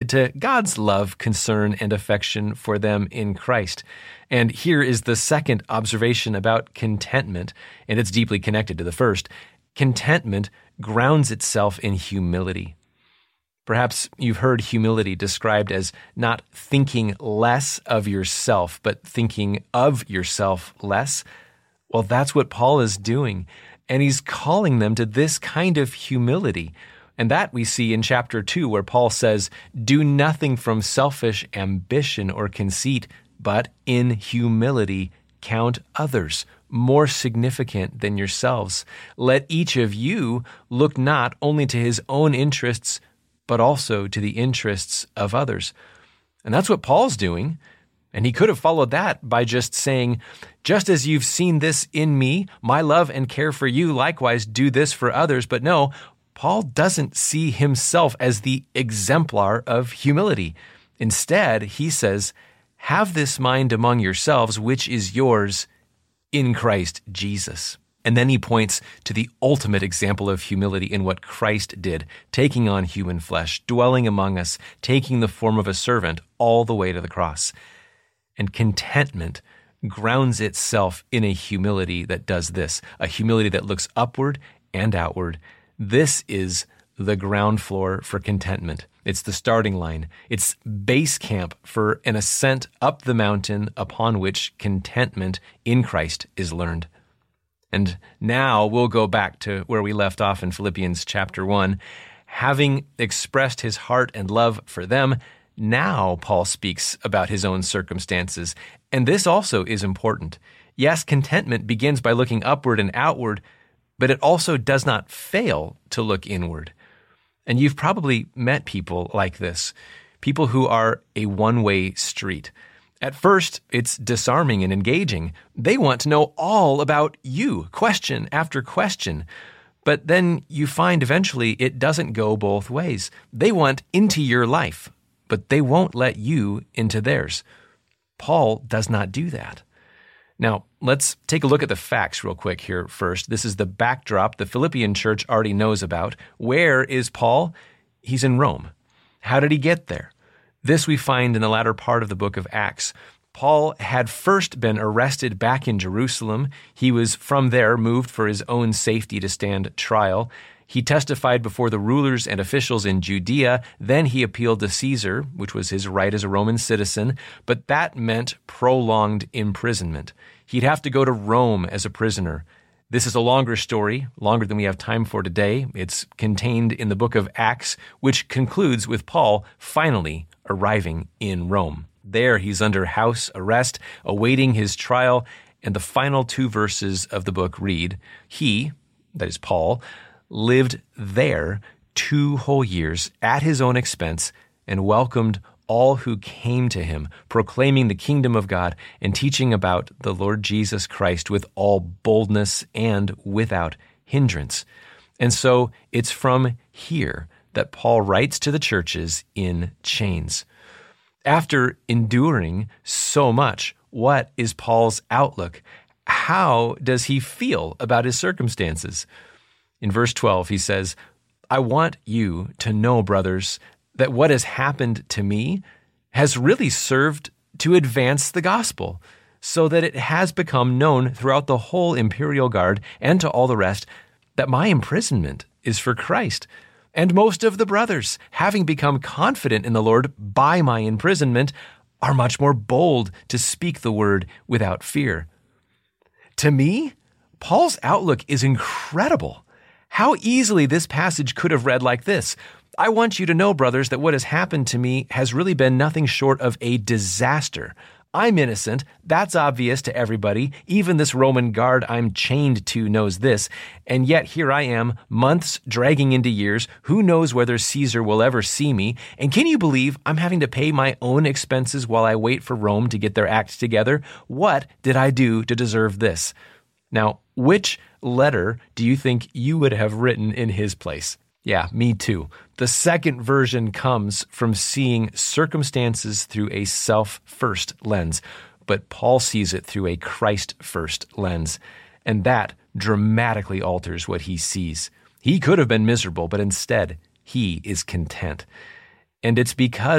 pointed to God's love, concern, and affection for them in Christ. And here is the second observation about contentment, and it's deeply connected to the first. Contentment grounds itself in humility. Perhaps you've heard humility described as not thinking less of yourself, but thinking of yourself less. Well, that's what Paul is doing, and he's calling them to this kind of humility. And that we see in chapter 2, where Paul says, "Do nothing from selfish ambition or conceit, but in humility count others more significant than yourselves. Let each of you look not only to his own interests, but also to the interests of others." And that's what Paul's doing. And he could have followed that by just saying, "Just as you've seen this in me, my love and care for you, likewise do this for others." But no, Paul doesn't see himself as the exemplar of humility. Instead, he says, "Have this mind among yourselves, which is yours in Christ Jesus." And then he points to the ultimate example of humility in what Christ did, taking on human flesh, dwelling among us, taking the form of a servant all the way to the cross. And contentment grounds itself in a humility that does this, a humility that looks upward and outward. This is the ground floor for contentment. It's the starting line. It's base camp for an ascent up the mountain upon which contentment in Christ is learned. And now we'll go back to where we left off in Philippians chapter 1. Having expressed his heart and love for them, now Paul speaks about his own circumstances. And this also is important. Yes, contentment begins by looking upward and outward, but it also does not fail to look inward. And you've probably met people like this, people who are a one-way street. At first, it's disarming and engaging. They want to know all about you, question after question. But then you find eventually it doesn't go both ways. They want into your life, but they won't let you into theirs. Paul does not do that. Now, let's take a look at the facts real quick here first. This is the backdrop the Philippian church already knows about. Where is Paul? He's in Rome. How did he get there? This we find in the latter part of the book of Acts. Paul had first been arrested back in Jerusalem. He was from there moved for his own safety to stand trial. He testified before the rulers and officials in Judea. Then he appealed to Caesar, which was his right as a Roman citizen, but that meant prolonged imprisonment. He'd have to go to Rome as a prisoner. This is a longer story, longer than we have time for today. It's contained in the book of Acts, which concludes with Paul finally arriving in Rome. There, he's under house arrest, awaiting his trial, and the final 2 verses of the book read, "He," that is Paul, "lived there 2 whole years at his own expense and welcomed all who came to him, proclaiming the kingdom of God and teaching about the Lord Jesus Christ with all boldness and without hindrance." And so it's from here that Paul writes to the churches in chains. After enduring so much, what is Paul's outlook? How does he feel about his circumstances? In verse 12, he says, "I want you to know, brothers, that what has happened to me has really served to advance the gospel, so that it has become known throughout the whole imperial guard and to all the rest that my imprisonment is for Christ. And most of the brothers, having become confident in the Lord by my imprisonment, are much more bold to speak the word without fear." To me, Paul's outlook is incredible. How easily this passage could have read like this: "I want you to know, brothers, that what has happened to me has really been nothing short of a disaster. I'm innocent. That's obvious to everybody. Even this Roman guard I'm chained to knows this. And yet here I am, months dragging into years. Who knows whether Caesar will ever see me? And can you believe I'm having to pay my own expenses while I wait for Rome to get their act together? What did I do to deserve this?" Now, which letter do you think you would have written in his place? Yeah, me too. The second version comes from seeing circumstances through a self-first lens, but Paul sees it through a Christ-first lens, and that dramatically alters what he sees. He could have been miserable, but instead, he is content. And it's because